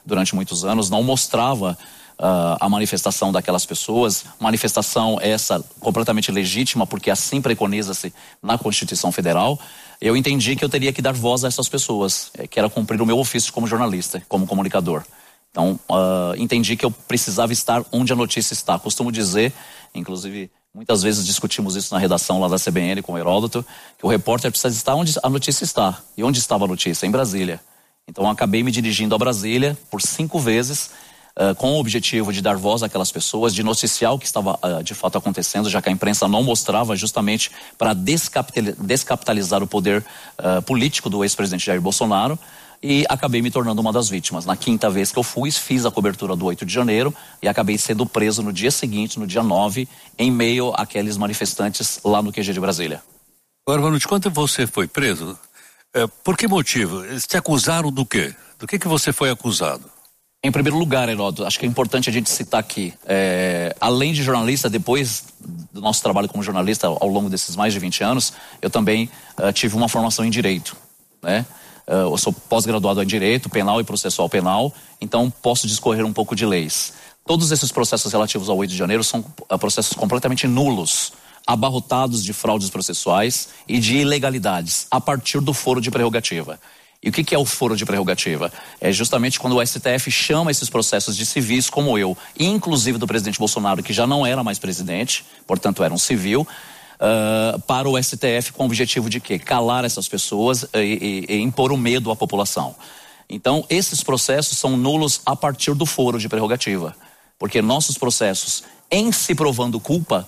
durante muitos anos, não mostrava a manifestação daquelas pessoas, manifestação essa completamente legítima, porque assim preconiza-se na Constituição Federal. Eu entendi que eu teria que dar voz a essas pessoas, que era cumprir o meu ofício como jornalista, como comunicador. Então, entendi que eu precisava estar onde a notícia está. Costumo dizer, inclusive, muitas vezes discutimos isso na redação lá da CBN com o Heródoto, que o repórter precisa estar onde a notícia está. E onde estava a notícia? Em Brasília. Então, acabei me dirigindo a Brasília por 5 vezes, com o objetivo de dar voz àquelas pessoas, de noticiar o que estava de fato acontecendo, já que a imprensa não mostrava, justamente para descapitalizar o poder político do ex-presidente Jair Bolsonaro, e acabei me tornando uma das vítimas. Na 5ª vez que eu fui, fiz a cobertura do 8 de janeiro e acabei sendo preso no dia seguinte, no dia 9, em meio àqueles manifestantes lá no QG de Brasília. Agora, Vanucci, quando você foi preso, por que motivo? Eles te acusaram do quê? Do que você foi acusado? Em primeiro lugar, Heródoto, acho que é importante a gente citar aqui, além de jornalista, depois do nosso trabalho como jornalista ao longo desses mais de 20 anos, eu também tive uma formação em Direito, né? Eu sou pós-graduado em Direito Penal e Processual Penal, então posso discorrer um pouco de leis. Todos esses processos relativos ao 8 de janeiro são processos completamente nulos, abarrotados de fraudes processuais e de ilegalidades, a partir do foro de prerrogativa. E o que é o foro de prerrogativa? É justamente quando o STF chama esses processos de civis como eu, inclusive do presidente Bolsonaro, que já não era mais presidente, portanto era um civil, para o STF com o objetivo de quê? Calar essas pessoas e impor o medo à população. Então, esses processos são nulos a partir do foro de prerrogativa, porque nossos processos, em se provando culpa,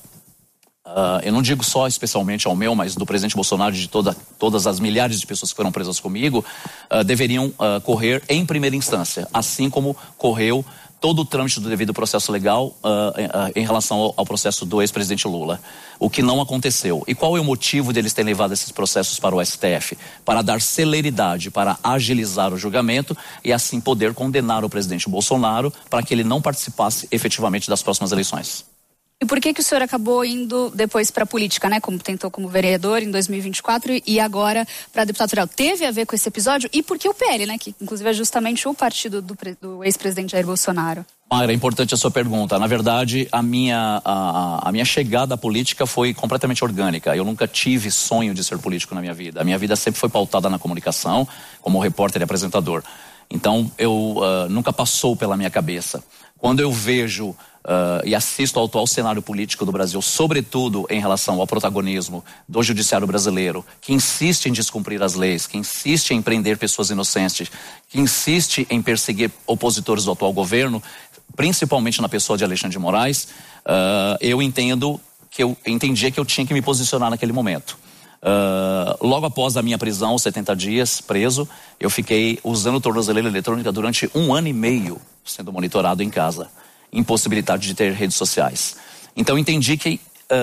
eu não digo só especialmente ao meu, mas do presidente Bolsonaro e de todas as milhares de pessoas que foram presas comigo, deveriam correr em primeira instância, assim como correu todo o trâmite do devido processo legal em relação ao processo do ex-presidente Lula. O que não aconteceu. E qual é o motivo deles terem levado esses processos para o STF? Para dar celeridade, para agilizar o julgamento e assim poder condenar o presidente Bolsonaro para que ele não participasse efetivamente das próximas eleições. E por que o senhor acabou indo depois para a política, né? Como tentou como vereador em 2024 e agora para deputado federal? Teve a ver com esse episódio? E por que o PL, né? Que inclusive é justamente o partido do ex-presidente Jair Bolsonaro. Era importante a sua pergunta. Na verdade, a minha chegada à política foi completamente orgânica. Eu nunca tive sonho de ser político na minha vida. A minha vida sempre foi pautada na comunicação, como repórter e apresentador. Então, nunca passou pela minha cabeça. Quando eu vejo e assisto ao atual cenário político do Brasil, sobretudo em relação ao protagonismo do judiciário brasileiro, que insiste em descumprir as leis, que insiste em prender pessoas inocentes, que insiste em perseguir opositores do atual governo, principalmente na pessoa de Alexandre de Moraes, eu entendia que eu tinha que me posicionar naquele momento. Logo após a minha prisão, 70 dias preso, eu fiquei usando tornozeleira eletrônica durante 1 ano e meio, sendo monitorado em casa, impossibilidade de ter redes sociais. Então entendi que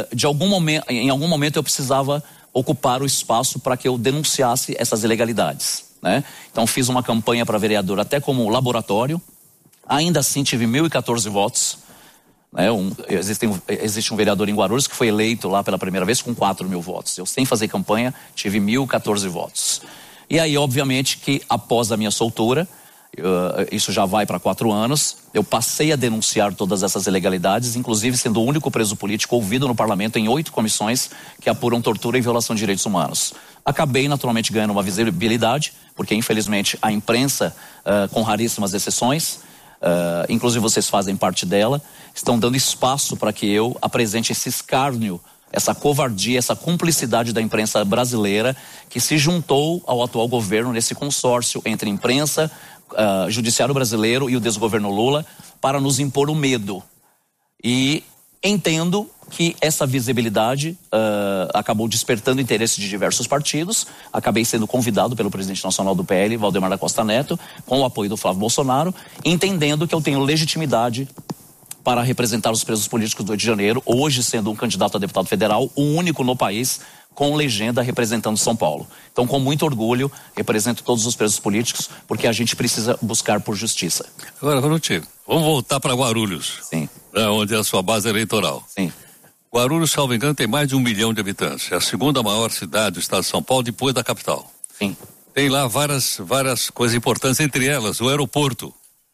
em algum momento eu precisava ocupar o espaço para que eu denunciasse essas ilegalidades, né? Então fiz uma campanha para vereador até como laboratório. Ainda assim tive 1.014 votos, né? Existe um vereador em Guarulhos que foi eleito lá pela primeira vez com 4.000 votos. Eu, sem fazer campanha, tive 1.014 votos. E aí, obviamente, que após a minha soltura, isso já vai para 4 anos, eu passei a denunciar todas essas ilegalidades, inclusive sendo o único preso político ouvido no parlamento em 8 comissões que apuram tortura e violação de direitos humanos. Acabei naturalmente ganhando uma visibilidade, porque infelizmente a imprensa, com raríssimas exceções, inclusive vocês fazem parte dela, estão dando espaço para que eu apresente esse escárnio, essa covardia, essa cumplicidade da imprensa brasileira que se juntou ao atual governo nesse consórcio entre imprensa, judiciário brasileiro e o desgoverno Lula para nos impor o medo. E entendo que essa visibilidade acabou despertando interesse de diversos partidos. Acabei sendo convidado pelo presidente nacional do PL, Valdemar da Costa Neto, com o apoio do Flávio Bolsonaro, entendendo que eu tenho legitimidade para representar os presos políticos do 8 de janeiro, hoje sendo um candidato a deputado federal, o único no país com legenda representando São Paulo. Então, com muito orgulho, represento todos os presos políticos, porque a gente precisa buscar por justiça. Agora, Vanucci, vamos voltar para Guarulhos. Sim. Onde é a sua base eleitoral. Sim. Guarulhos, salvo engano, tem mais de 1 milhão de habitantes. É a segunda maior cidade do estado de São Paulo, depois da capital. Sim. Tem lá várias coisas importantes, entre elas o aeroporto.